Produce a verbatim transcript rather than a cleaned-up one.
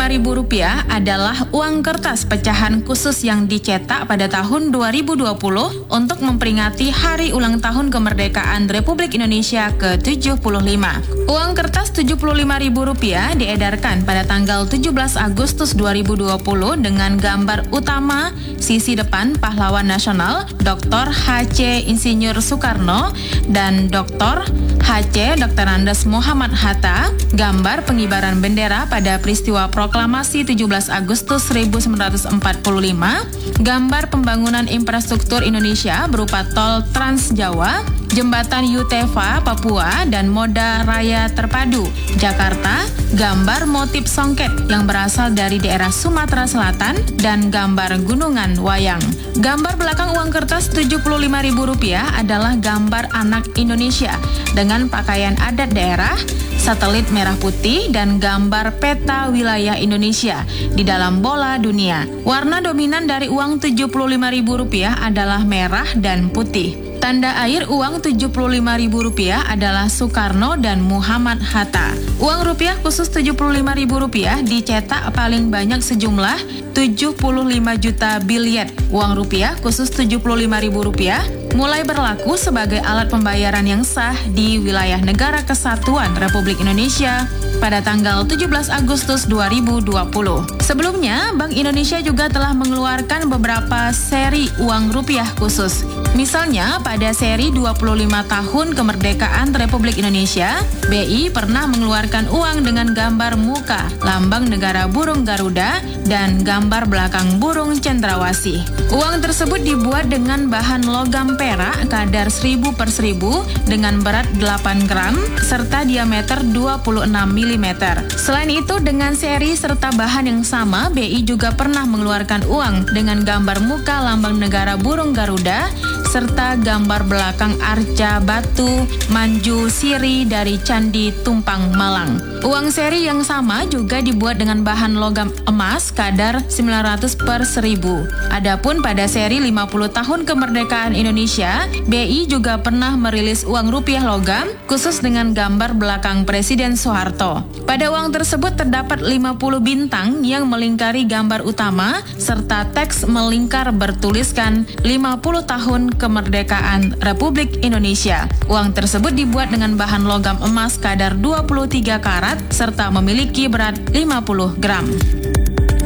lima ribu rupiah adalah uang kertas pecahan khusus yang dicetak pada tahun dua ribu dua puluh untuk memperingati Hari Ulang Tahun Kemerdekaan Republik Indonesia ke tujuh puluh lima. Uang kertas tujuh puluh lima ribu rupiah diedarkan pada tanggal tujuh belas Agustus dua ribu dua puluh dengan gambar utama sisi depan pahlawan nasional Doktor H C Insinyur Soekarno dan Doktor H C Doktor Andes Muhammad Hatta, gambar pengibaran bendera pada peristiwa proklamasi tujuh belas Agustus seribu sembilan ratus empat puluh lima, gambar pembangunan infrastruktur Indonesia berupa tol Trans Jawa, jembatan Yutefa Papua, dan moda raya terpadu Jakarta, gambar motif songket yang berasal dari daerah Sumatera Selatan, dan gambar gunungan wayang. Gambar belakang uang kertas tujuh puluh lima ribu rupiah adalah gambar anak Indonesia dengan pakaian adat daerah, satelit merah putih, dan gambar peta wilayah Indonesia di dalam bola dunia. Warna dominan dari uang tujuh puluh lima ribu rupiah adalah merah dan putih. Tanda air uang tujuh puluh lima ribu rupiah adalah Soekarno dan Muhammad Hatta. Uang rupiah khusus tujuh puluh lima ribu rupiah dicetak paling banyak sejumlah tujuh puluh lima juta biliet. Uang rupiah khusus tujuh puluh lima ribu rupiah mulai berlaku sebagai alat pembayaran yang sah di wilayah Negara Kesatuan Republik Indonesia pada tanggal tujuh belas Agustus dua ribu dua puluh. Sebelumnya, Bank Indonesia juga telah mengeluarkan beberapa seri uang rupiah khusus. Misalnya, pada seri dua puluh lima tahun kemerdekaan Republik Indonesia, B I pernah mengeluarkan uang dengan gambar muka, lambang negara burung Garuda, dan gambar belakang burung cendrawasih. Uang tersebut dibuat dengan bahan logam perak kadar seribu per seribu dengan berat delapan gram serta diameter dua puluh enam milimeter. Selain itu, dengan seri serta bahan yang sama, B I juga pernah mengeluarkan uang dengan gambar muka lambang negara burung Garuda serta gambar belakang arca batu Manju Siri dari Candi Tumpang Malang. Uang seri yang sama juga dibuat dengan bahan logam emas kadar sembilan ratus per seribu. Adapun pada seri lima puluh tahun kemerdekaan Indonesia, B I juga pernah merilis uang rupiah logam khusus dengan gambar belakang Presiden Soeharto. Pada uang tersebut terdapat lima puluh bintang yang melingkari gambar utama serta teks melingkar bertuliskan lima puluh tahun kemerdekaan Republik Indonesia. Uang tersebut dibuat dengan bahan logam emas kadar dua puluh tiga karat serta memiliki berat lima puluh gram.